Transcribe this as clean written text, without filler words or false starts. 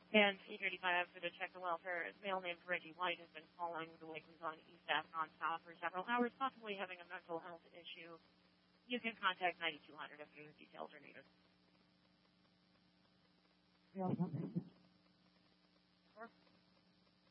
And 835 for the check the welfare. A male named Reggie White has been calling the Lakers on East Ave nonstop for several hours, possibly having a mental health issue. You can contact 9200 if your details are needed.